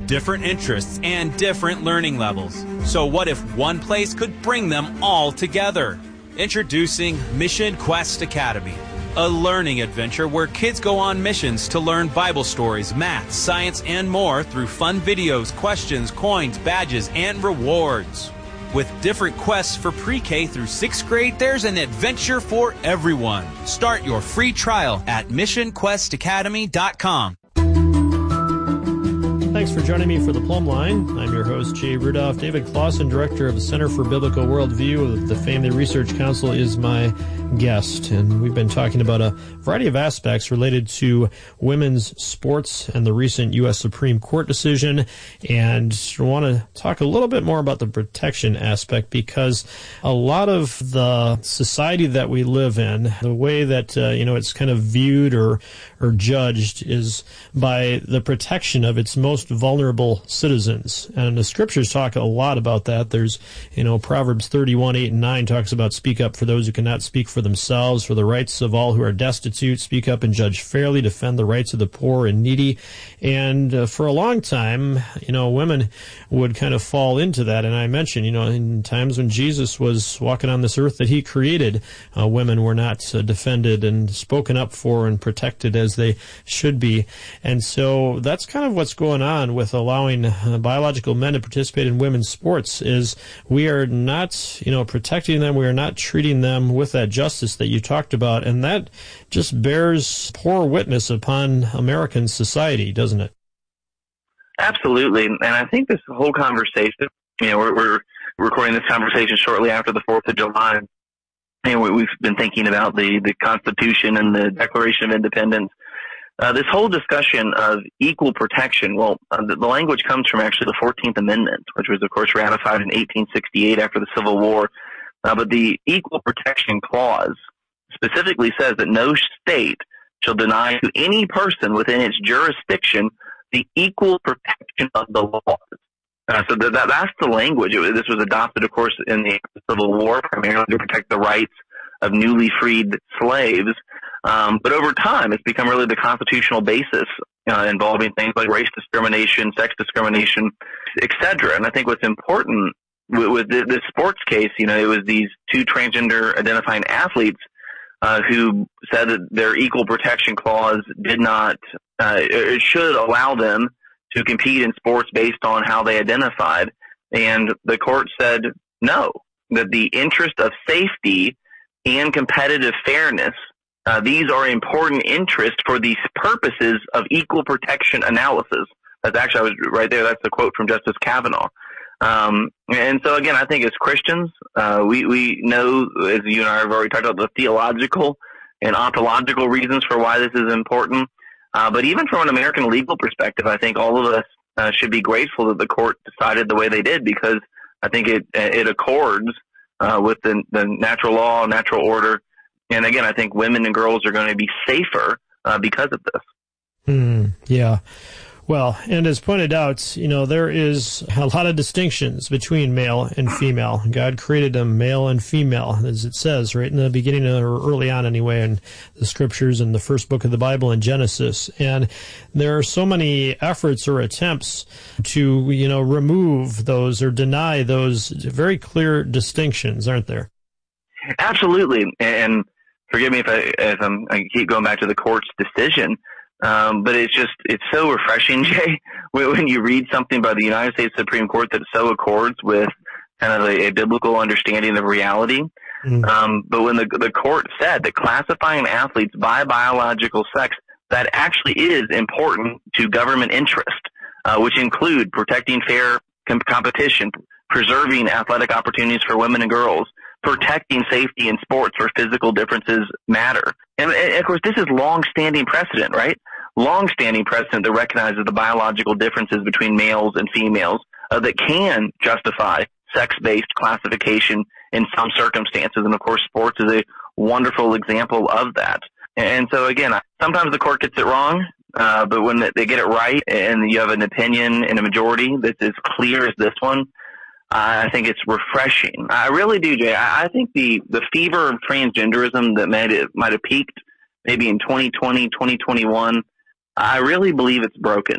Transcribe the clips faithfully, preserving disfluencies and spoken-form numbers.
different interests and different learning levels. So what if one place could bring them all together? Introducing Mission Quest Academy, a learning adventure where kids go on missions to learn Bible stories, math, science, and more through fun videos, questions, coins, badges, and rewards. With different quests for pre-K through sixth grade, there's an adventure for everyone. Start your free trial at mission quest academy dot com. Thanks for joining me for the Plumb Line. I'm your host, Jay Rudolph. David Clausen, Director of the Center for Biblical Worldview of the Family Research Council, is my guest. And we've been talking about a variety of aspects related to women's sports and the recent U S Supreme Court decision. And I want to talk a little bit more about the protection aspect, because a lot of the society that we live in, the way that, uh, you know, it's kind of viewed or, or judged is by the protection of its most vulnerable citizens. And the scriptures talk a lot about that. There's, you know, Proverbs thirty-one, eight and nine talks about speak up for those who cannot speak for themselves, for the rights of all who are destitute, speak up and judge fairly, defend the rights of the poor and needy. And uh, for a long time, you know, women would kind of fall into that. And I mentioned, you know, in times when Jesus was walking on this earth that he created, uh, women were not uh, defended and spoken up for and protected as they should be. And so that's kind of what's going on with allowing uh, biological men to participate in women's sports, is we are not, you know, protecting them. We are not treating them with that justice that you talked about. And that just bears poor witness upon American society, doesn't it? Absolutely. And I think this whole conversation, you know, we're, we're recording this conversation shortly after the fourth of July. And we've been thinking about the, the Constitution and the Declaration of Independence. Uh, this whole discussion of equal protection, well, uh, the, the language comes from actually the fourteenth Amendment, which was, of course, ratified in eighteen sixty-eight after the Civil War. Uh, but the Equal Protection Clause specifically says that no state shall deny to any person within its jurisdiction the equal protection of the laws. Uh, so that, that's the language. It, this was adopted, of course, in the Civil War, primarily to protect the rights of newly freed slaves. Um, but over time, it's become really the constitutional basis, uh, involving things like race discrimination, sex discrimination, et cetera. And I think what's important with, with this, this sports case, you know, it was these two transgender identifying athletes uh, who said that their equal protection clause did not, uh, it should allow them to compete in sports based on how they identified. And the court said no, that the interest of safety and competitive fairness, Uh, these are important interests for the purposes of equal protection analysis. That's actually, I was right there, that's a quote from Justice Kavanaugh. Um, and so again, I think as Christians, uh, we, we know, as you and I have already talked about, the theological and ontological reasons for why this is important. Uh, but even from an American legal perspective, I think all of us uh, should be grateful that the court decided the way they did, because I think it, it accords uh, with the, the natural law, natural order. And again, I think women and girls are going to be safer uh, because of this. Mm, yeah. Well, and as pointed out, you know, there is a lot of distinctions between male and female. God created them male and female, as it says right in the beginning, or early on anyway, in the scriptures in the first book of the Bible in Genesis. And there are so many efforts or attempts to, you know, remove those or deny those very clear distinctions, aren't there? Absolutely. And forgive me if I, if I'm, I keep going back to the court's decision. Um, but it's just, it's so refreshing, Jay, when you read something by the United States Supreme Court that so accords with kind of a, a biblical understanding of reality. Mm-hmm. Um, but when the, the court said that classifying athletes by biological sex, that actually is important to government interest, uh, which include protecting fair com- competition, preserving athletic opportunities for women and girls, protecting safety in sports where physical differences matter. And, and of course, this is long-standing precedent, right? Long-standing precedent that recognizes the biological differences between males and females uh, that can justify sex-based classification in some circumstances. And of course, sports is a wonderful example of that. And so again, sometimes the court gets it wrong, uh, but when they get it right and you have an opinion in a majority that's as clear as this one, I think it's refreshing. I really do, Jay. I think the, the fever of transgenderism that might have, might have peaked maybe in twenty twenty, twenty twenty-one, I really believe it's broken.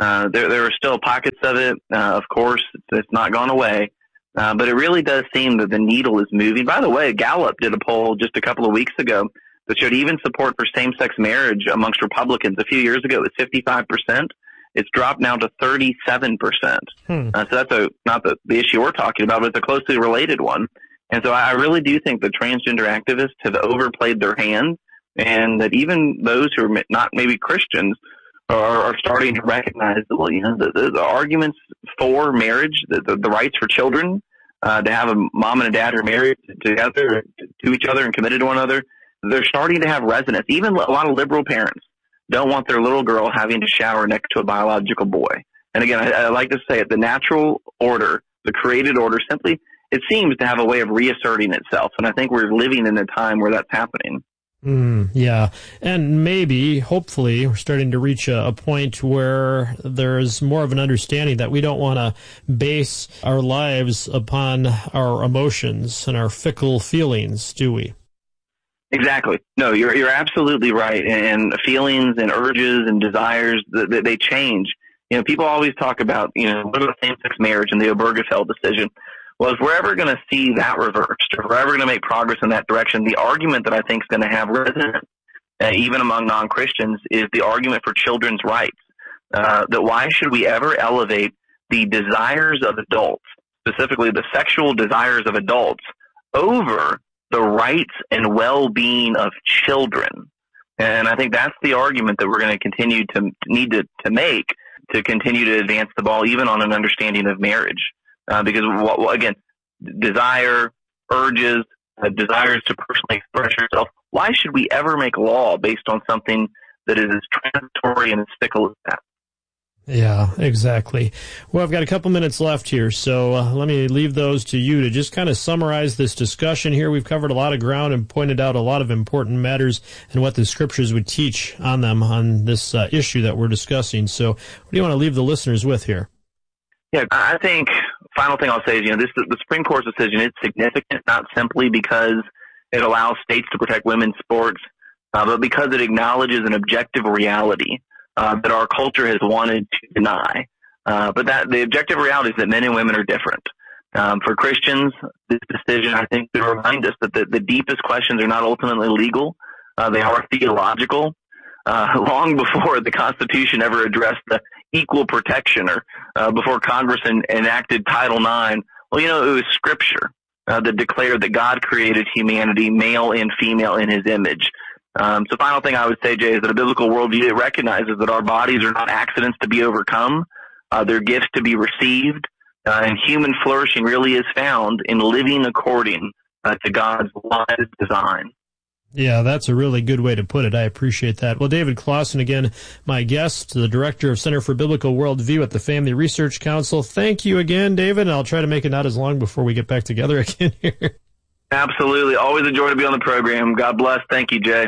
Uh, there, there are still pockets of it. Uh, of course, it's, it's not gone away. Uh, but it really does seem that the needle is moving. By the way, Gallup did a poll just a couple of weeks ago that showed even support for same-sex marriage amongst Republicans. A few years ago, it was fifty-five percent. It's dropped now to thirty-seven percent. Hmm. Uh, so that's a, not the, the issue we're talking about, but it's a closely related one. And so I really do think the transgender activists have overplayed their hand, and that even those who are not maybe Christians are, are starting to recognize that, well, you know, the, the, the arguments for marriage, the, the, the rights for children, uh, to have a mom and a dad who are married together to each other and committed to one another, they're starting to have resonance. Even a lot of liberal parents don't want their little girl having to shower next to a biological boy. And again, I, I like to say it, the natural order, the created order, simply, it seems to have a way of reasserting itself. And I think we're living in a time where that's happening. Mm, yeah. And maybe, hopefully, we're starting to reach a, a point where there's more of an understanding that we don't want to base our lives upon our emotions and our fickle feelings, do we? Exactly. No, you're you're absolutely right. And feelings and urges and desires, they, they change. You know, people always talk about, you know, what about same-sex marriage and the Obergefell decision? Well, if we're ever going to see that reversed, if we're ever going to make progress in that direction, the argument that I think is going to have resonance, uh, even among non-Christians, is the argument for children's rights. Uh, that why should we ever elevate the desires of adults, specifically the sexual desires of adults, over the rights and well-being of children? And I think that's the argument that we're going to continue to need to, to make to continue to advance the ball, even on an understanding of marriage. Uh, because, well, again, desire, urges, uh, desires to personally express yourself, why should we ever make law based on something that is as transitory and as fickle as that? Yeah, exactly. Well, I've got a couple minutes left here, so uh, let me leave those to you to just kind of summarize this discussion here. We've covered a lot of ground and pointed out a lot of important matters and what the scriptures would teach on them on this uh, issue that we're discussing. So what do you want to leave the listeners with here? Yeah, I think final thing I'll say is, you know, this the Supreme Court's decision is significant, not simply because it allows states to protect women's sports, uh, but because it acknowledges an objective reality uh, that our culture has wanted to deny. Uh, but that the objective reality is that men and women are different. Um, for Christians, this decision, I think, to remind us that the, the deepest questions are not ultimately legal; uh, they are theological. Uh, long before the Constitution ever addressed the equal protection, or uh, before Congress en- enacted Title nine, well, you know, it was Scripture uh, that declared that God created humanity, male and female, in His image. Um, so, final thing I would say, Jay, is that a biblical worldview, it recognizes that our bodies are not accidents to be overcome; uh, they're gifts to be received, uh, and human flourishing really is found in living according uh, to God's wise design. Yeah, that's a really good way to put it. I appreciate that. Well, David Closson, again, my guest, the director of Center for Biblical Worldview at the Family Research Council. Thank you again, David, and I'll try to make it not as long before we get back together again here. Absolutely. Always a joy to be on the program. God bless. Thank you, Jay.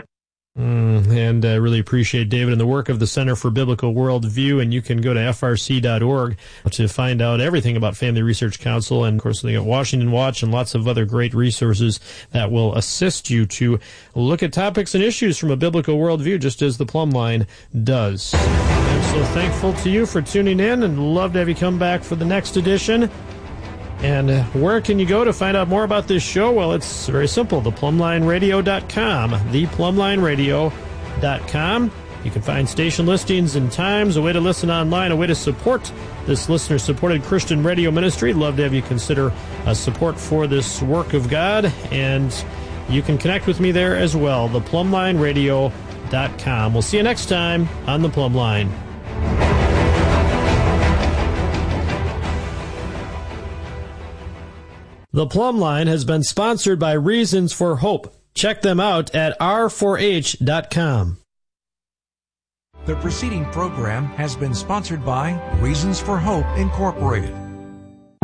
Mm, and I uh, really appreciate David and the work of the Center for Biblical Worldview, and you can go to F R C dot org to find out everything about Family Research Council, and of course they got Washington Watch and lots of other great resources that will assist you to look at topics and issues from a biblical worldview, just as the Plumb Line does. I'm so thankful to you for tuning in, and love to have you come back for the next edition. And uh, where can you go to find out more about this show? Well, it's very simple, the plumb line radio dot com, the plumb line radio dot com. You can find station listings and times, a way to listen online, a way to support this listener-supported Christian radio ministry. Love to have you consider a support for this work of God, and you can connect with me there as well, the plumb line radio dot com. We'll see you next time on The Plumb Line. The Plumb Line has been sponsored by Reasons for Hope. Check them out at R four H dot com. The preceding program has been sponsored by Reasons for Hope, Incorporated.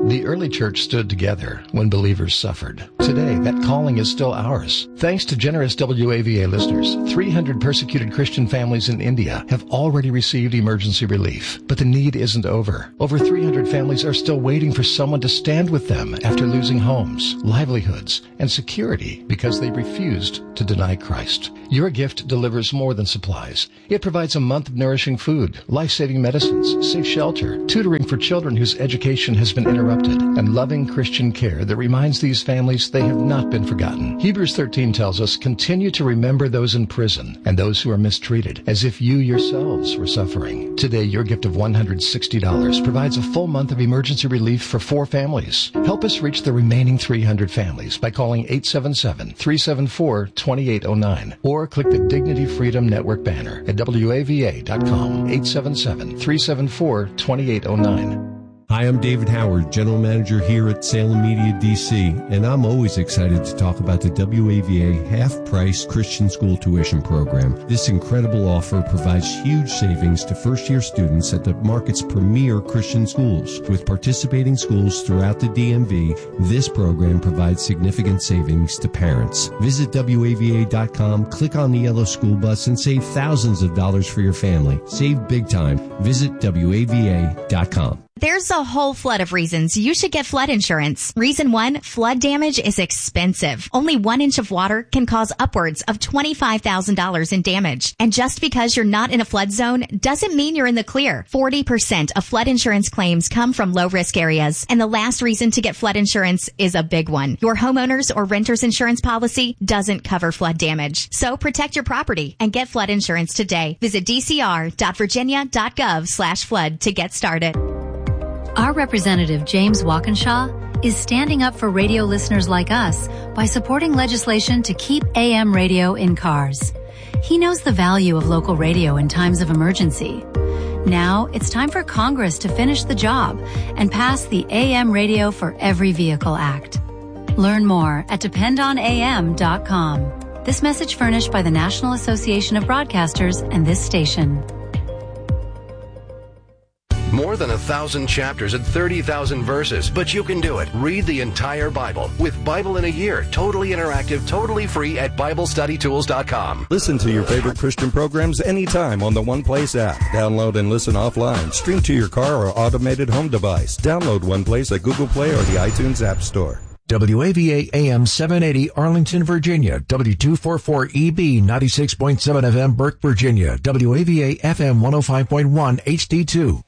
The early church stood together when believers suffered. Today, that calling is still ours. Thanks to generous W A V A listeners, three hundred persecuted Christian families in India have already received emergency relief. But the need isn't over. Over three hundred families are still waiting for someone to stand with them after losing homes, livelihoods, and security because they refused to deny Christ. Your gift delivers more than supplies. It provides a month of nourishing food, life-saving medicines, safe shelter, tutoring for children whose education has been interrupted, and loving Christian care that reminds these families they have not been forgotten. Hebrews thirteen tells us, continue to remember those in prison and those who are mistreated, as if you yourselves were suffering. Today, your gift of one hundred sixty dollars provides a full month of emergency relief for four families. Help us reach the remaining three hundred families by calling eight seven seven, three seven four, two eight zero nine or click the Dignity Freedom Network banner at W A V A dot com, eight seven seven, three seven four, two eight zero nine. Hi, I'm David Howard, General Manager here at Salem Media D C, and I'm always excited to talk about the W A V A half-price Christian school tuition program. This incredible offer provides huge savings to first-year students at the market's premier Christian schools. With participating schools throughout the D M V, this program provides significant savings to parents. Visit W A V A dot com, click on the yellow school bus, and save thousands of dollars for your family. Save big time. Visit W A V A dot com. There's a whole flood of reasons you should get flood insurance. Reason one, flood damage is expensive. Only one inch of water can cause upwards of twenty-five thousand dollars in damage. And just because you're not in a flood zone doesn't mean you're in the clear. forty percent of flood insurance claims come from low-risk areas. And the last reason to get flood insurance is a big one. Your homeowner's or renter's insurance policy doesn't cover flood damage. So protect your property and get flood insurance today. Visit d c r dot virginia dot gov slash flood to get started. Our representative, James Walkinshaw, is standing up for radio listeners like us by supporting legislation to keep A M radio in cars. He knows the value of local radio in times of emergency. Now it's time for Congress to finish the job and pass the A M Radio for Every Vehicle Act. Learn more at depend on A M dot com. This message furnished by the National Association of Broadcasters and this station. More than a thousand chapters and thirty thousand verses, but you can do it. Read the entire Bible with Bible in a Year, totally interactive, totally free at Bible Study Tools dot com. Listen to your favorite Christian programs anytime on the One Place app. Download and listen offline. Stream to your car or automated home device. Download One Place at Google Play or the iTunes App Store. W A V A A M seven eighty Arlington, Virginia. W two forty-four E B ninety-six point seven F M Burke, Virginia. W A V A F M one oh five point one H D two.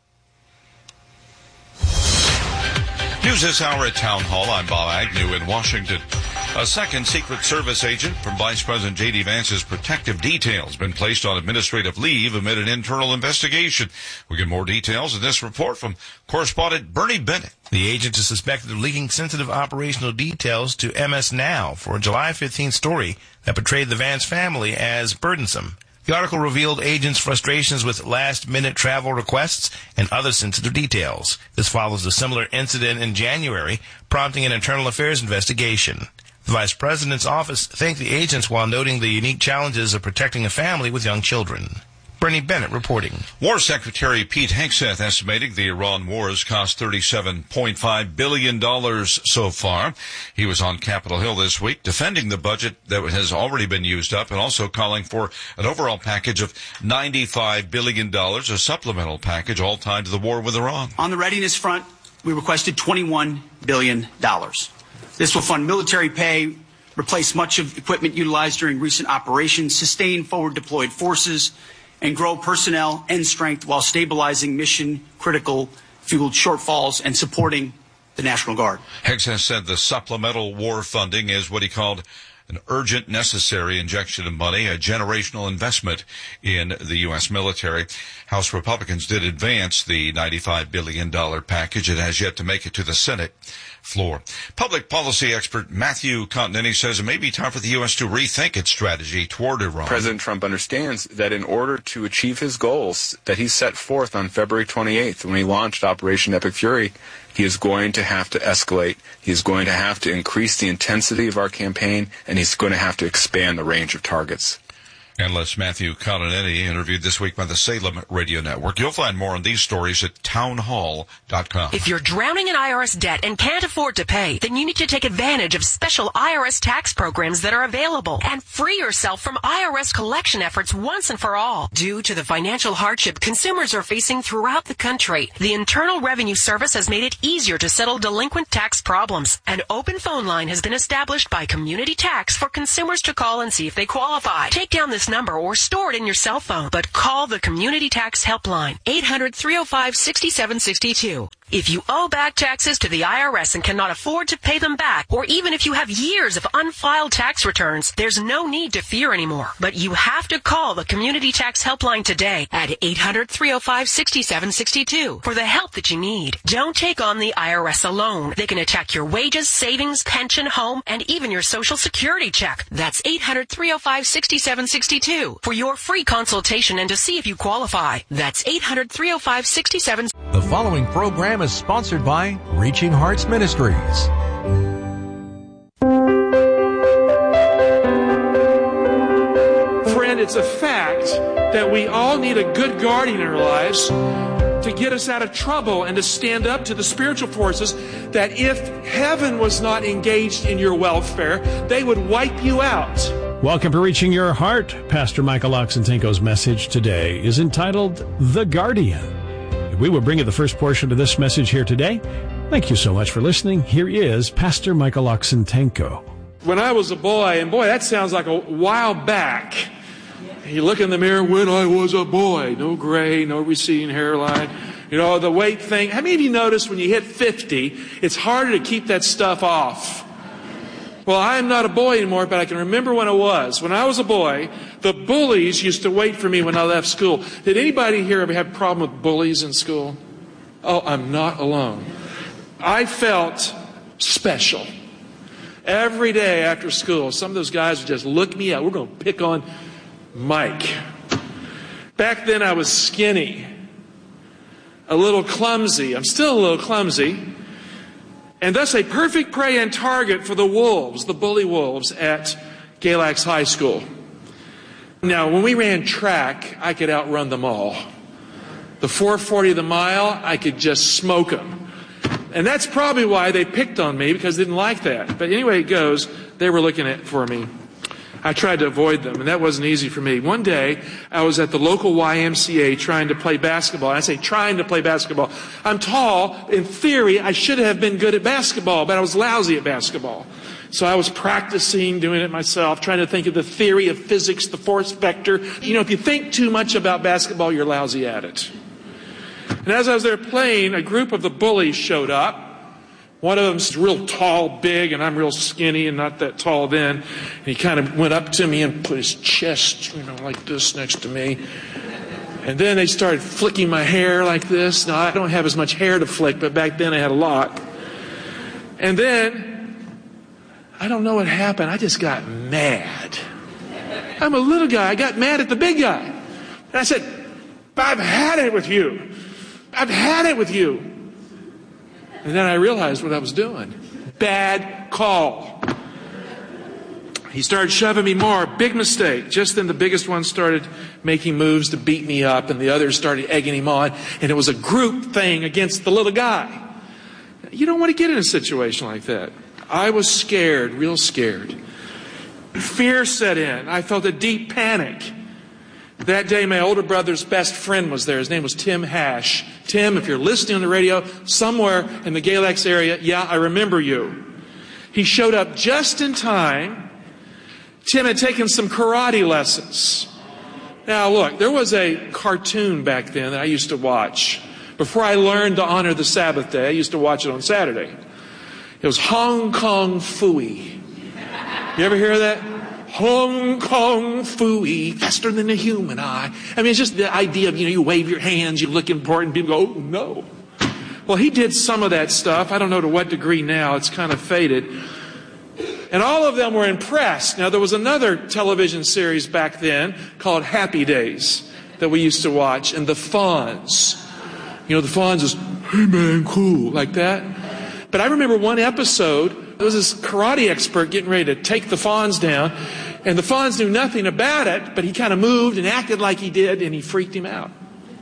News this hour at Town Hall. I'm Bob Agnew in Washington. A second Secret Service agent from Vice President J D. Vance's protective detail has been placed on administrative leave amid an internal investigation. We get more details in this report from correspondent Bernie Bennett. The agent is suspected of leaking sensitive operational details to M S Now for a July fifteenth story that portrayed the Vance family as burdensome. The article revealed agents' frustrations with last-minute travel requests and other sensitive details. This follows a similar incident in January, prompting an internal affairs investigation. The Vice President's office thanked the agents while noting the unique challenges of protecting a family with young children. Bernie Bennett reporting. War Secretary Pete Hegseth estimating the Iran war has cost thirty-seven point five billion dollars so far. He was on Capitol Hill this week defending the budget that has already been used up and also calling for an overall package of ninety-five billion dollars, a supplemental package all tied to the war with Iran. On the readiness front, we requested twenty-one billion dollars. This will fund military pay, replace much of equipment utilized during recent operations, sustain forward deployed forces, and grow personnel and strength while stabilizing mission-critical fueled shortfalls and supporting the National Guard. Hegseth said the supplemental war funding is what he called an urgent, necessary injection of money, a generational investment in the U S military. House Republicans did advance the ninety-five billion dollars package. It has yet to make it to the Senate floor. Public policy expert Matthew Continetti says it may be time for the U S to rethink its strategy toward Iran. President Trump understands that in order to achieve his goals that he set forth on February twenty-eighth when he launched Operation Epic Fury, he is going to have to escalate. He is going to have to increase the intensity of our campaign, and he's going to have to expand the range of targets. Analyst Matthew Colonetti, interviewed this week by the Salem Radio Network. You'll find more on these stories at townhall dot com. If you're drowning in I R S debt and can't afford to pay, then you need to take advantage of special I R S tax programs that are available and free yourself from I R S collection efforts once and for all. Due to the financial hardship consumers are facing throughout the country, the Internal Revenue Service has made it easier to settle delinquent tax problems. An open phone line has been established by Community Tax for consumers to call and see if they qualify. Take down this number or store it in your cell phone, but call the Community Tax Helpline, eight hundred, three oh five, six seven six two. If you owe back taxes to the I R S and cannot afford to pay them back, or even if you have years of unfiled tax returns, there's no need to fear anymore. But you have to call the Community Tax Helpline today at eight hundred, three oh five, six seven six two for the help that you need. Don't take on the I R S alone. They can attack your wages, savings, pension, home, and even your Social Security check. That's eight hundred, three oh five, six seven six two for your free consultation and to see if you qualify. That's eight hundred, three oh five, six seven six two. The following program is sponsored by Reaching Hearts Ministries. Friend, it's a fact that we all need a good guardian in our lives to get us out of trouble and to stand up to the spiritual forces that if heaven was not engaged in your welfare, they would wipe you out. Welcome to Reaching Your Heart. Pastor Michael Oxentenko's message today is entitled The Guardian. We will bring you the first portion of this message here today. Thank you so much for listening. Here is Pastor Michael Oxentenko. When I was a boy, and boy, that sounds like a while back. You look in the mirror, when I was a boy, no gray, no receding hairline, you know, the weight thing. How many of you notice when you hit fifty, it's harder to keep that stuff off? Well, I am not a boy anymore, but I can remember when I was. When I was a boy, the bullies used to wait for me when I left school. Did anybody here ever have a problem with bullies in school? Oh, I'm not alone. I felt special. Every day after school, some of those guys would just look me up. We're going to pick on Mike. Back then I was skinny, a little clumsy. I'm still a little clumsy. And thus a perfect prey and target for the wolves, the bully wolves at Galax High School. Now, when we ran track, I could outrun them all. The four forty of the mile, I could just smoke them. And that's probably why they picked on me, because they didn't like that. But anyway it goes, they were looking at for me. I tried to avoid them, and that wasn't easy for me. One day, I was at the local Y M C A trying to play basketball. I say trying to play basketball. I'm tall. In theory, I should have been good at basketball, but I was lousy at basketball. So I was practicing, doing it myself, trying to think of the theory of physics, the force vector. You know, if you think too much about basketball, you're lousy at it. And as I was there playing, a group of the bullies showed up. One of them's real tall, big, and I'm real skinny and not that tall then. And he kind of went up to me and put his chest, you know, like this next to me. And then they started flicking my hair like this. Now, I don't have as much hair to flick, but back then I had a lot. And then, I don't know what happened. I just got mad. I'm a little guy. I got mad at the big guy. And I said, I've had it with you. I've had it with you. And then I realized what I was doing. Bad call. He started shoving me more. Big mistake. Just then the biggest one started making moves to beat me up, and the others started egging him on. And it was a group thing against the little guy. You don't want to get in a situation like that. I was scared, real scared. Fear set in. I felt a deep panic. That day, my older brother's best friend was there. His name was Tim Hash. Tim, if you're listening on the radio somewhere in the Galax area, yeah, I remember you. He showed up just in time. Tim had taken some karate lessons. Now, look, there was a cartoon back then that I used to watch. Before I learned to honor the Sabbath day, I used to watch it on Saturday. It was Hong Kong Phooey. You ever hear that? Hong Kong Phooey, faster than the human eye. I mean, it's just the idea of, you know, you wave your hands, you look important, people go, oh, no. Well, he did some of that stuff. I don't know to what degree now. It's kind of faded. And all of them were impressed. Now, there was another television series back then called Happy Days that we used to watch, and the Fonz. You know, the Fonz is, hey man, cool, like that. But I remember one episode, there was this karate expert getting ready to take the Fonz down, And the fawns knew nothing about it, but he kind of moved and acted like he did, and he freaked him out.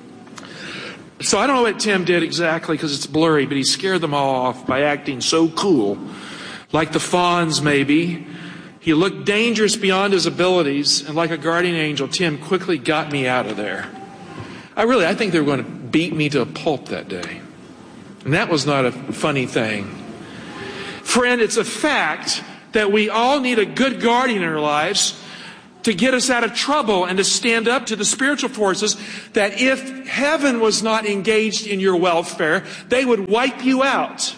So I don't know what Tim did exactly because it's blurry, but he scared them all off by acting so cool. Like the fawns, maybe. He looked dangerous beyond his abilities, and like a guardian angel, Tim quickly got me out of there. I really, I think they were going to beat me to a pulp that day. And that was not a funny thing. Friend, it's a fact that we all need a good guardian in our lives to get us out of trouble and to stand up to the spiritual forces that if heaven was not engaged in your welfare, they would wipe you out.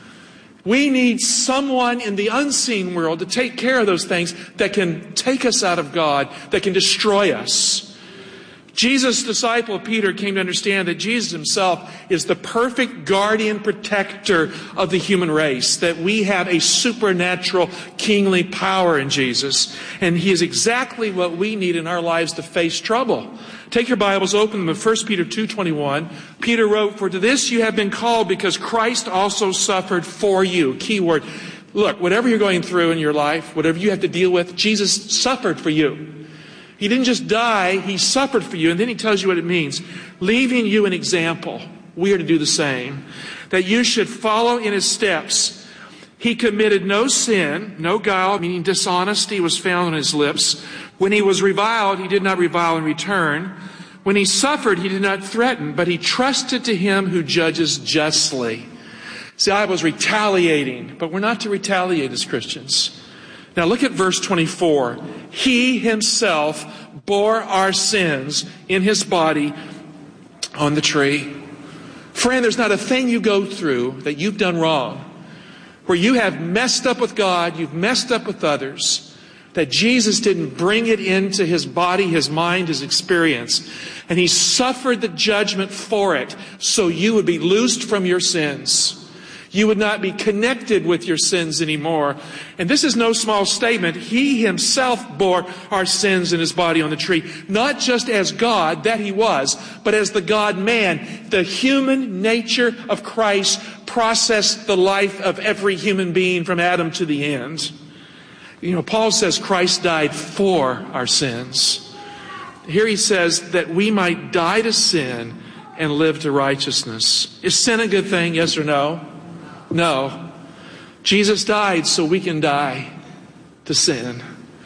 We need someone in the unseen world to take care of those things that can take us out of God, that can destroy us. Jesus' disciple Peter came to understand that Jesus himself is the perfect guardian protector of the human race, that we have a supernatural kingly power in Jesus, and he is exactly what we need in our lives to face trouble. Take your Bibles, open them to First Peter two twenty-one. Peter wrote, "For to this you have been called, because Christ also suffered for you." Key word. Look, whatever you're going through in your life, whatever you have to deal with, Jesus suffered for you. He didn't just die, he suffered for you. And then he tells you what it means. Leaving you an example. We are to do the same. That you should follow in his steps. He committed no sin, no guile, meaning dishonesty was found on his lips. When he was reviled, he did not revile in return. When he suffered, he did not threaten, but he trusted to him who judges justly. See, I was retaliating, but we're not to retaliate as Christians. Now look at verse twenty-four. He himself bore our sins in his body on the tree. Friend, there's not a thing you go through that you've done wrong, where you have messed up with God, you've messed up with others, that Jesus didn't bring it into his body, his mind, his experience. And he suffered the judgment for it so you would be loosed from your sins. You would not be connected with your sins anymore. And this is no small statement. He himself bore our sins in his body on the tree. Not just as God, that he was, but as the God-man. The human nature of Christ processed the life of every human being from Adam to the end. You know, Paul says Christ died for our sins. Here he says that we might die to sin and live to righteousness. Is sin a good thing, yes or no? No. Jesus died so we can die to sin.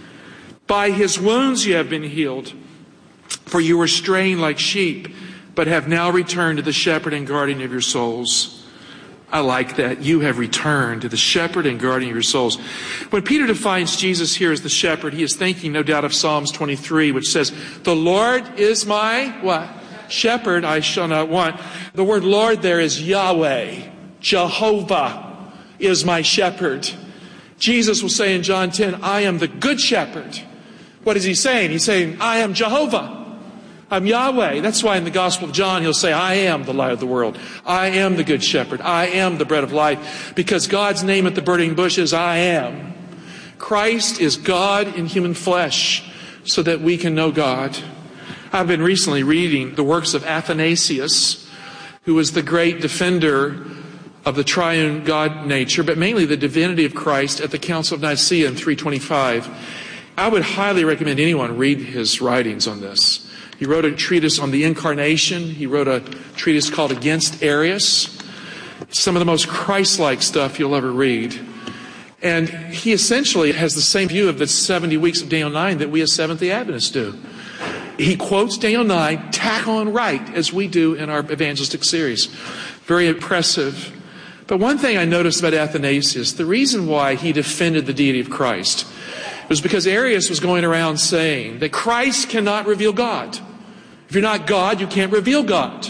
By his wounds you have been healed, for you were straying like sheep, but have now returned to the shepherd and guardian of your souls. I like that. You have returned to the shepherd and guardian of your souls. When Peter defines Jesus here as the shepherd, he is thinking no doubt of Psalms twenty-three, which says, "The Lord is my," what? "Shepherd, I shall not want." The word Lord there is Yahweh. Jehovah is my shepherd. Jesus will say in John ten, "I am the good shepherd." What is he saying? He's saying, "I am Jehovah. I'm Yahweh." That's why in the Gospel of John he'll say, "I am the light of the world. I am the good shepherd. I am the bread of life." Because God's name at the burning bush is I am. Christ is God in human flesh so that we can know God. I've been recently reading the works of Athanasius, who was the great defender of the triune God nature, but mainly the divinity of Christ at the Council of Nicaea in three twenty-five. I would highly recommend anyone read his writings on this. He wrote a treatise on the incarnation. He wrote a treatise called Against Arius. Some of the most Christ-like stuff you'll ever read. And he essentially has the same view of the seventy weeks of Daniel nine that we as Seventh-day Adventists do. He quotes Daniel nine, tack on right, as we do in our evangelistic series. Very impressive. But one thing I noticed about Athanasius, the reason why he defended the deity of Christ was because Arius was going around saying that Christ cannot reveal God. If you're not God, you can't reveal God.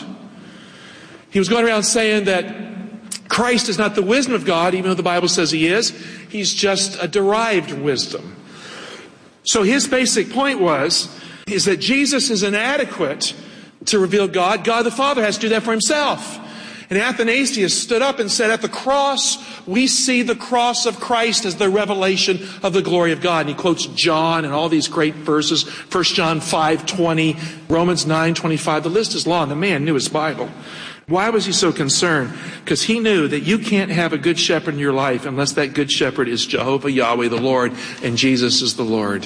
He was going around saying that Christ is not the wisdom of God, even though the Bible says he is. He's just a derived wisdom. So his basic point was, is that Jesus is inadequate to reveal God. God the Father has to do that for himself. And Athanasius stood up and said, at the cross, we see the cross of Christ as the revelation of the glory of God. And he quotes John and all these great verses, First John five twenty, Romans nine twenty-five. The list is long. The man knew his Bible. Why was he so concerned? Because he knew that you can't have a good shepherd in your life unless that good shepherd is Jehovah, Yahweh, the Lord, and Jesus is the Lord.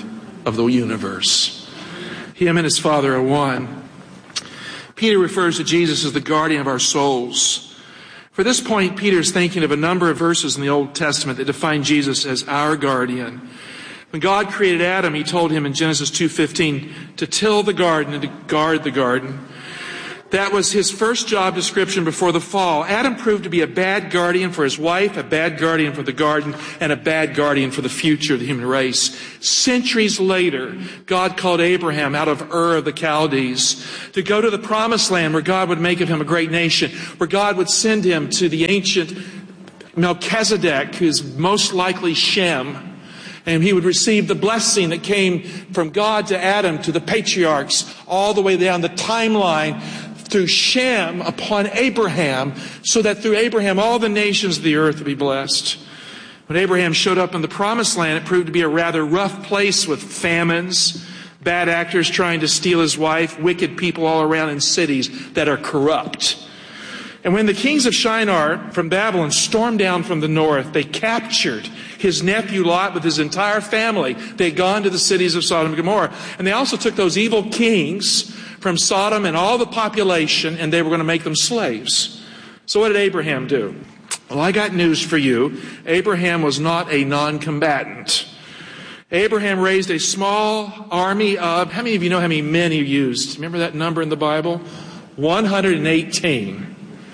of the universe. Him and his Father are one. Peter refers to Jesus as the guardian of our souls. For this point, Peter is thinking of a number of verses in the Old Testament that define Jesus as our guardian. When God created Adam, he told him in Genesis two fifteen to till the garden and to guard the garden. That was his first job description before the fall. Adam proved to be a bad guardian for his wife, a bad guardian for the garden, and a bad guardian for the future of the human race. Centuries later, God called Abraham out of Ur of the Chaldees to go to the promised land where God would make of him a great nation, where God would send him to the ancient Melchizedek, who's most likely Shem, and he would receive the blessing that came from God to Adam, to the patriarchs, all the way down the timeline through Shem upon Abraham, so that through Abraham all the nations of the earth would be blessed. When Abraham showed up in the promised land, it proved to be a rather rough place with famines, bad actors trying to steal his wife, wicked people all around in cities that are corrupt. And when the kings of Shinar from Babylon stormed down from the north, they captured his nephew Lot with his entire family. They had gone to the cities of Sodom and Gomorrah. And they also took those evil kings from Sodom and all the population, and they were going to make them slaves. So what did Abraham do? Well, I got news for you. Abraham was not a non-combatant. Abraham raised a small army of, how many of you know how many men he used? Remember that number in the Bible? one hundred eighteen.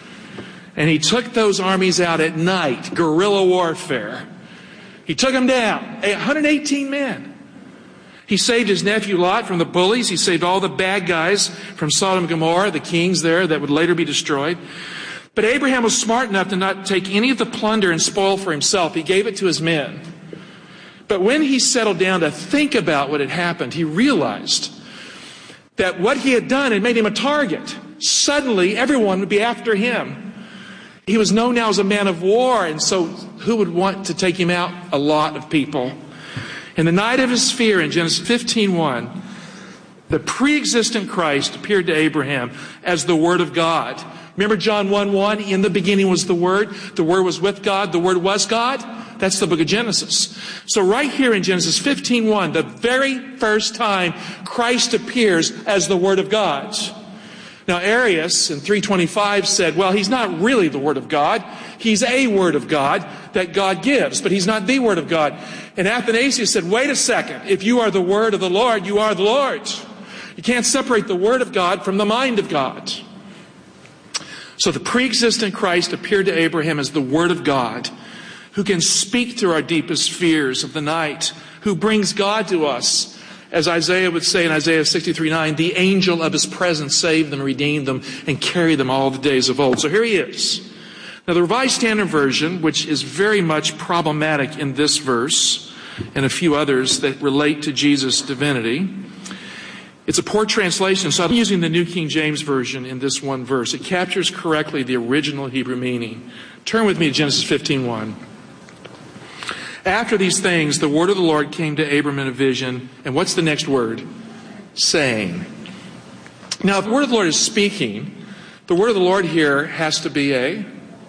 And he took those armies out at night, guerrilla warfare. He took them down, one hundred eighteen men. He saved his nephew Lot from the bullies. He saved all the bad guys from Sodom and Gomorrah, the kings there that would later be destroyed. But Abraham was smart enough to not take any of the plunder and spoil for himself. He gave it to his men. But when he settled down to think about what had happened, he realized that what he had done had made him a target. Suddenly, everyone would be after him. He was known now as a man of war, and so who would want to take him out? A lot of people. In the night of his fear, in Genesis fifteen one, the pre-existent Christ appeared to Abraham as the Word of God. Remember John one one, in the beginning was the Word, the Word was with God, the Word was God? That's the book of Genesis. So right here in Genesis fifteen one, the very first time Christ appears as the Word of God. Now Arius in three twenty-five said, well, he's not really the Word of God. He's a Word of God that God gives, but he's not the Word of God. And Athanasius said, wait a second. If you are the Word of the Lord, you are the Lord. You can't separate the Word of God from the mind of God. So the pre-existent Christ appeared to Abraham as the Word of God, who can speak through our deepest fears of the night, who brings God to us. As Isaiah would say in Isaiah sixty-three nine, the angel of his presence saved them, redeemed them, and carried them all the days of old. So here he is. Now the Revised Standard Version, which is very much problematic in this verse and a few others that relate to Jesus' divinity, it's a poor translation, so I'm using the New King James Version in this one verse. It captures correctly the original Hebrew meaning. Turn with me to Genesis fifteen one. After these things, the word of the Lord came to Abram in a vision. And what's the next word? Saying. Now, if the word of the Lord is speaking, the word of the Lord here has to be a...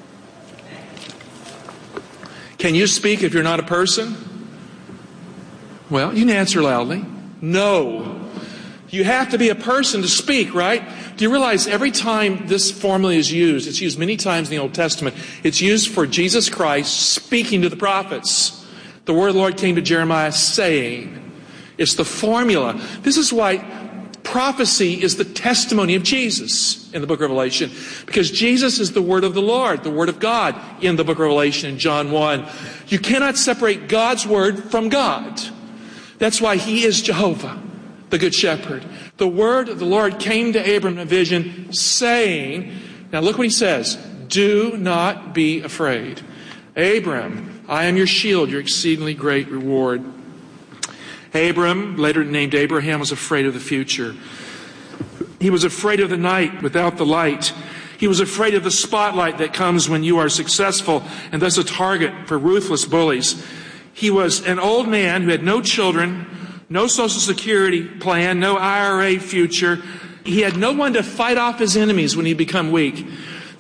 Can you speak if you're not a person? Well, you can answer loudly. No. You have to be a person to speak, right? Do you realize every time this formula is used, it's used many times in the Old Testament, it's used for Jesus Christ speaking to the prophets. The word of the Lord came to Jeremiah saying. It's the formula. This is why prophecy is the testimony of Jesus in the book of Revelation. Because Jesus is the word of the Lord, the word of God in the book of Revelation in John one. You cannot separate God's word from God. That's why he is Jehovah, the good shepherd. The word of the Lord came to Abram in a vision saying, now look what he says, do not be afraid. Abram, I am your shield, your exceedingly great reward. Abram, later named Abraham, was afraid of the future. He was afraid of the night without the light. He was afraid of the spotlight that comes when you are successful and thus a target for ruthless bullies. He was an old man who had no children, no Social Security plan, no I R A future. He had no one to fight off his enemies when he become weak. The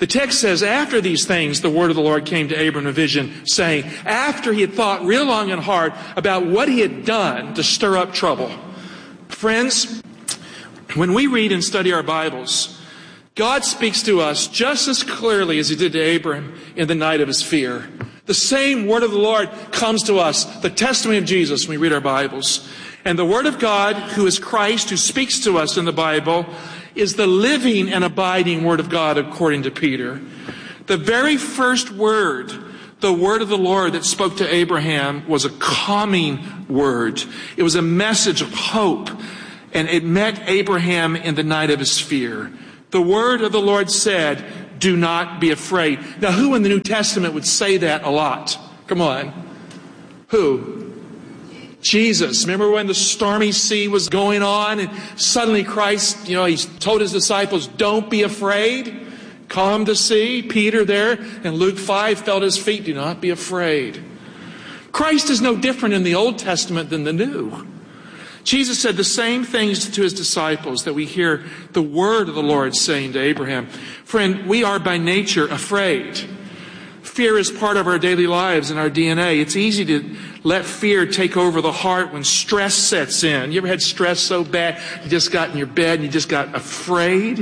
The text says, after these things, the word of the Lord came to Abram in a vision, saying, after he had thought real long and hard about what he had done to stir up trouble. Friends, when we read and study our Bibles, God speaks to us just as clearly as he did to Abram in the night of his fear. The same word of the Lord comes to us, the testimony of Jesus, when we read our Bibles. And the word of God, who is Christ, who speaks to us in the Bible, is the living and abiding word of God, according to Peter. The very first word, the word of the Lord that spoke to Abraham, was a calming word. It was a message of hope, and it met Abraham in the night of his fear. The word of the Lord said, do not be afraid. Now, who in the New Testament would say that a lot? Come on. Who? Jesus. Remember when the stormy sea was going on and suddenly Christ, you know, he told his disciples, don't be afraid. Calm the sea. Peter there in Luke five fell at his feet. Do not be afraid. Christ is no different in the Old Testament than the New. Jesus said the same things to his disciples that we hear the word of the Lord saying to Abraham. Friend, we are by nature afraid. Fear is part of our daily lives and our D N A. It's easy to let fear take over the heart when stress sets in. You ever had stress so bad you just got in your bed and you just got afraid?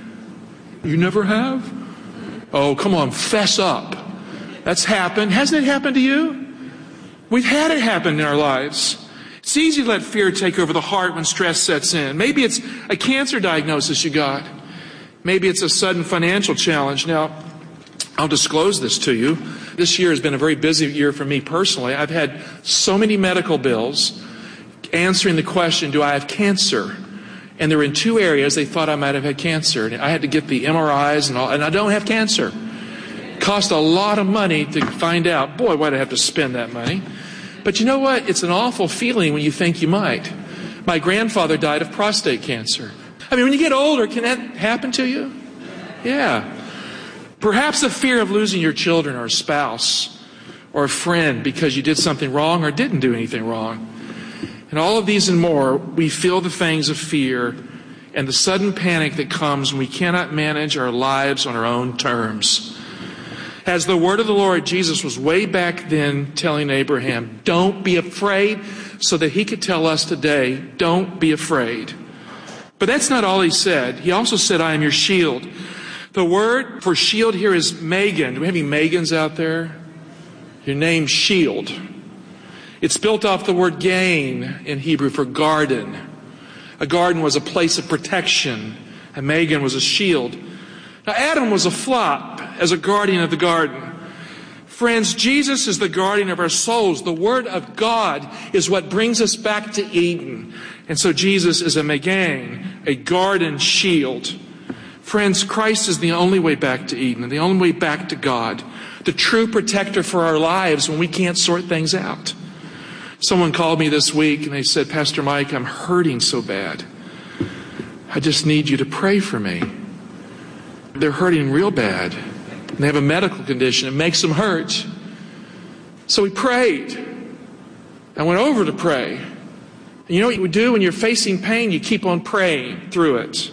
You never have? Oh, come on, fess up. That's happened. Hasn't it happened to you? We've had it happen in our lives. It's easy to let fear take over the heart when stress sets in. Maybe it's a cancer diagnosis you got. Maybe it's a sudden financial challenge. Now, I'll disclose this to you. This year has been a very busy year for me personally. I've had so many medical bills answering the question, do I have cancer? And there were in two areas they thought I might have had cancer. And I had to get the M R Is and all, and I don't have cancer. It cost a lot of money to find out. Boy, why'd I have to spend that money? But you know what? It's an awful feeling when you think you might. My grandfather died of prostate cancer. I mean, when you get older, can that happen to you? Yeah. Perhaps the fear of losing your children or a spouse or a friend because you did something wrong or didn't do anything wrong. And all of these and more, we feel the things of fear and the sudden panic that comes when we cannot manage our lives on our own terms. As the word of the Lord, Jesus was way back then telling Abraham, don't be afraid, so that he could tell us today, don't be afraid. But that's not all he said. He also said, I am your shield. The word for shield here is Megan. Do we have any Megans out there? Your name's Shield. It's built off the word gain in Hebrew for garden. A garden was a place of protection, and Megan was a shield. Now, Adam was a flop as a guardian of the garden. Friends, Jesus is the guardian of our souls. The Word of God is what brings us back to Eden. And so Jesus is a Megan, a garden shield. Friends, Christ is the only way back to Eden, the only way back to God, the true protector for our lives when we can't sort things out. Someone called me this week and they said, Pastor Mike, I'm hurting so bad. I just need you to pray for me. They're hurting real bad. And they have a medical condition. It makes them hurt. So we prayed. I went over to pray. And you know what you do when you're facing pain? You keep on praying through it.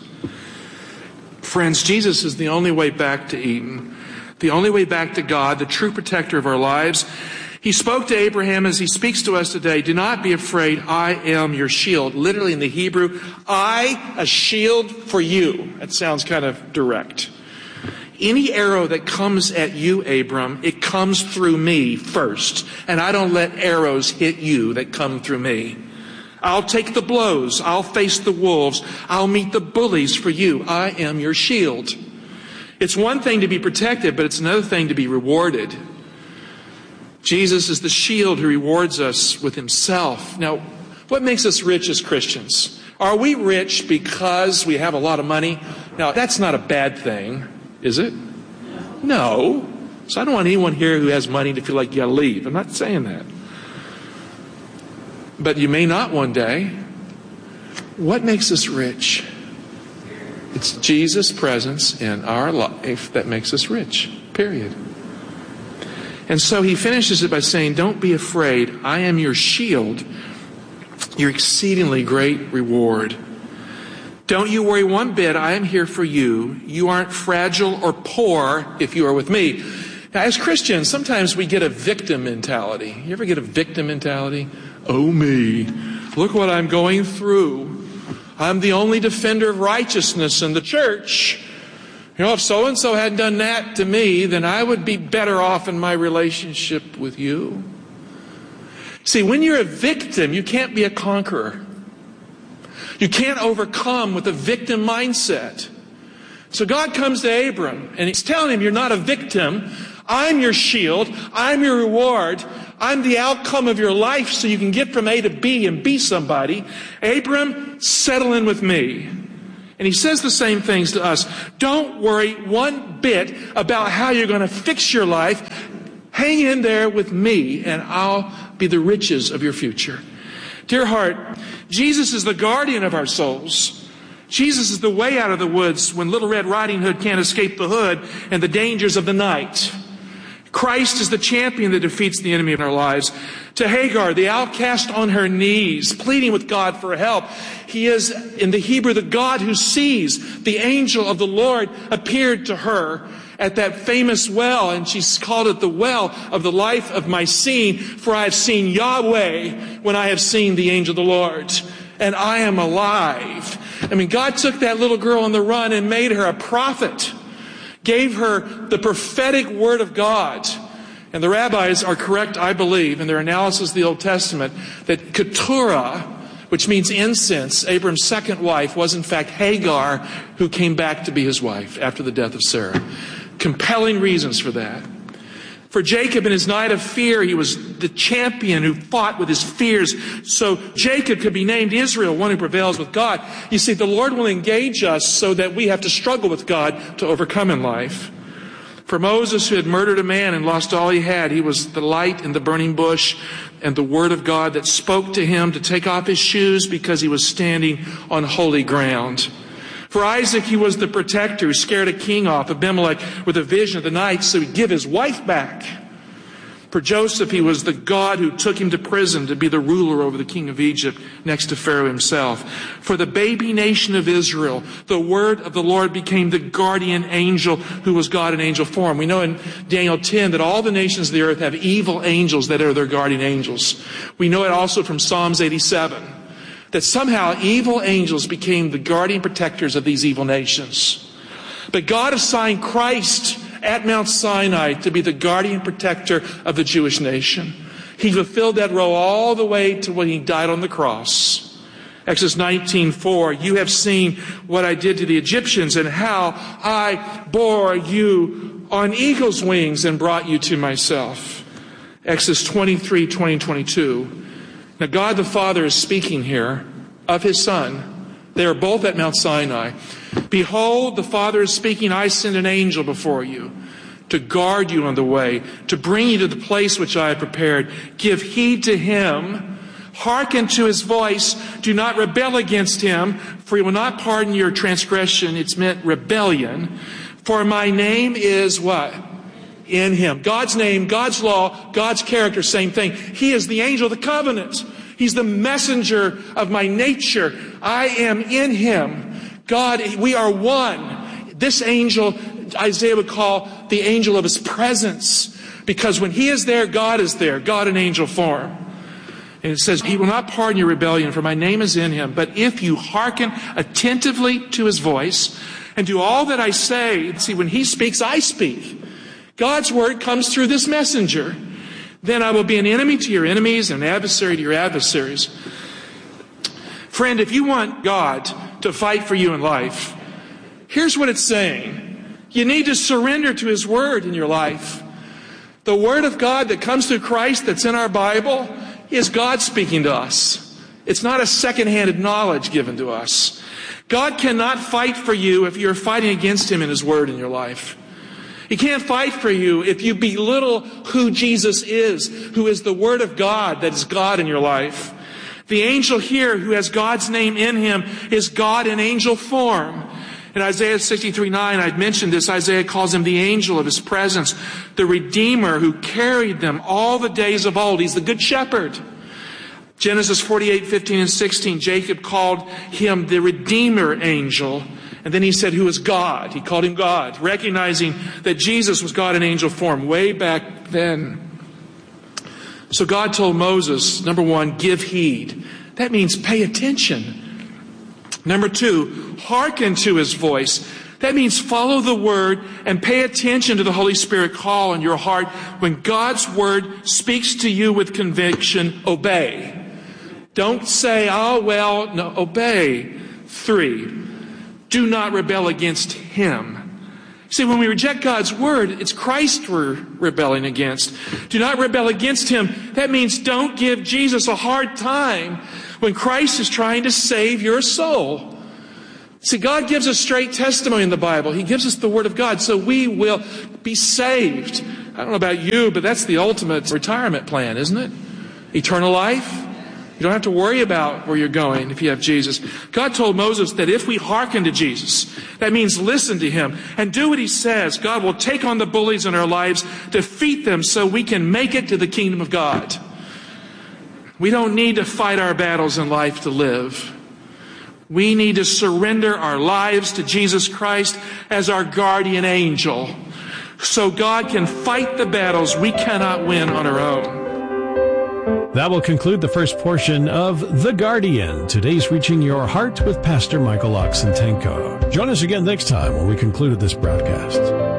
Friends, Jesus is the only way back to Eden, the only way back to God, the true protector of our lives. He spoke to Abraham as he speaks to us today. Do not be afraid. I am your shield. Literally in the Hebrew, I, a shield for you. That sounds kind of direct. Any arrow that comes at you, Abram, it comes through me first. And I don't let arrows hit you that come through me. I'll take the blows. I'll face the wolves. I'll meet the bullies for you. I am your shield. It's one thing to be protected, but it's another thing to be rewarded. Jesus is the shield who rewards us with himself. Now, what makes us rich as Christians? Are we rich because we have a lot of money? Now, that's not a bad thing, is it? No. So I don't want anyone here who has money to feel like you gotta leave. I'm not saying that. But you may not one day. What makes us rich? It's Jesus' presence in our life that makes us rich, period. And so he finishes it by saying, don't be afraid. I am your shield, your exceedingly great reward. Don't you worry one bit. I am here for you. You aren't fragile or poor if you are with me. Now, as Christians, sometimes we get a victim mentality. You ever get a victim mentality? Oh, me. Look what I'm going through. I'm the only defender of righteousness in the church. You know, if so-and-so hadn't done that to me, then I would be better off in my relationship with you. See, when you're a victim, you can't be a conqueror. You can't overcome with a victim mindset. So God comes to Abram, and he's telling him, you're not a victim. I'm your shield. I'm your reward. I'm the outcome of your life so you can get from A to B and be somebody. Abram, settle in with me. And he says the same things to us. Don't worry one bit about how you're going to fix your life. Hang in there with me, and I'll be the riches of your future. Dear heart, Jesus is the guardian of our souls. Jesus is the way out of the woods when Little Red Riding Hood can't escape the hood and the dangers of the night. Christ is the champion that defeats the enemy in our lives. To Hagar, the outcast on her knees, pleading with God for help. He is, in the Hebrew, the God who sees. The angel of the Lord appeared to her at that famous well, and she's called it the well of the life of my seeing, for I have seen Yahweh when I have seen the angel of the Lord, and I am alive. I mean, God took that little girl on the run and made her a prophet, gave her the prophetic word of God. And the rabbis are correct, I believe, in their analysis of the Old Testament, that Keturah, which means incense, Abram's second wife, was in fact Hagar, who came back to be his wife after the death of Sarah. Compelling reasons for that. For Jacob in his night of fear, he was the champion who fought with his fears. So Jacob could be named Israel, one who prevails with God. You see, the Lord will engage us so that we have to struggle with God to overcome in life. For Moses, who had murdered a man and lost all he had, he was the light in the burning bush and the word of God that spoke to him to take off his shoes because he was standing on holy ground. For Isaac, he was the protector who scared a king off, Abimelech, with a vision of the night so he'd give his wife back. For Joseph, he was the God who took him to prison to be the ruler over the king of Egypt next to Pharaoh himself. For the baby nation of Israel, the word of the Lord became the guardian angel who was God in angel form. We know in Daniel ten that all the nations of the earth have evil angels that are their guardian angels. We know it also from Psalms eighty-seven. That somehow evil angels became the guardian protectors of these evil nations. But God assigned Christ at Mount Sinai to be the guardian protector of the Jewish nation. He fulfilled that role all the way to when he died on the cross. Exodus nineteen four, you have seen what I did to the Egyptians and how I bore you on eagle's wings and brought you to myself. Exodus twenty-three, twenty, twenty-two. Now, God the Father is speaking here of his Son. They are both at Mount Sinai. Behold, the Father is speaking, I send an angel before you to guard you on the way, to bring you to the place which I have prepared. Give heed to him. Hearken to his voice. Do not rebel against him, for he will not pardon your transgression. It's meant rebellion. For my name is what? In him. God's name, God's law, God's character, same thing. He is the angel of the covenant. He's the messenger of my nature. I am in him. God, we are one. This angel, Isaiah would call the angel of his presence. Because when he is there, God is there. God in angel form. And it says, he will not pardon your rebellion, for my name is in him. But if you hearken attentively to his voice and do all that I say, see, when he speaks, I speak. God's word comes through this messenger. Then I will be an enemy to your enemies and an adversary to your adversaries. Friend, if you want God to fight for you in life, here's what it's saying. You need to surrender to his word in your life. The word of God that comes through Christ that's in our Bible is God speaking to us. It's not a second-handed knowledge given to us. God cannot fight for you if you're fighting against him in his word in your life. He can't fight for you if you belittle who Jesus is, who is the Word of God, that is God in your life. The angel here who has God's name in him is God in angel form. In Isaiah sixty-three nine, I'd mentioned this, Isaiah calls him the angel of his presence, the Redeemer who carried them all the days of old. He's the Good Shepherd. Genesis forty-eight, fifteen, and sixteen, Jacob called him the Redeemer angel. And then he said, who is God? He called him God, recognizing that Jesus was God in angel form way back then. So God told Moses, number one, give heed. That means pay attention. Number two, hearken to his voice. That means follow the word and pay attention to the Holy Spirit call in your heart. When God's word speaks to you with conviction, obey. Don't say, oh, well, no, obey. Three, do not rebel against him. See, when we reject God's word, it's Christ we're rebelling against. Do not rebel against him. That means don't give Jesus a hard time when Christ is trying to save your soul. See, God gives us straight testimony in the Bible. He gives us the word of God so we will be saved. I don't know about you, but that's the ultimate retirement plan, isn't it? Eternal life. You don't have to worry about where you're going if you have Jesus. God told Moses that if we hearken to Jesus, that means listen to him and do what he says, God will take on the bullies in our lives, defeat them so we can make it to the kingdom of God. We don't need to fight our battles in life to live. We need to surrender our lives to Jesus Christ as our guardian angel so God can fight the battles we cannot win on our own. That will conclude the first portion of The Guardian, today's Reaching Your Heart with Pastor Michael Oxentenko. Join us again next time when we conclude this broadcast.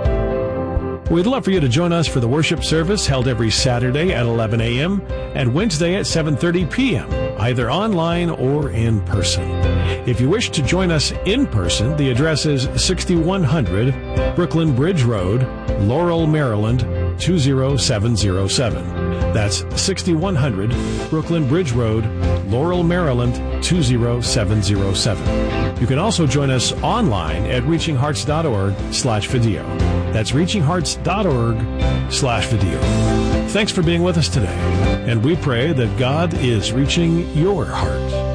We'd love for you to join us for the worship service held every Saturday at eleven a.m. and Wednesday at seven thirty p.m., either online or in person. If you wish to join us in person, the address is sixty-one hundred Brooklyn Bridge Road, Laurel, Maryland, two zero seven zero seven. That's sixty-one hundred Brooklyn Bridge Road, Laurel, Maryland, two zero seven zero seven. You can also join us online at reaching hearts dot org slash video. That's reaching hearts dot org slash video. Thanks for being with us today, and we pray that God is reaching your heart.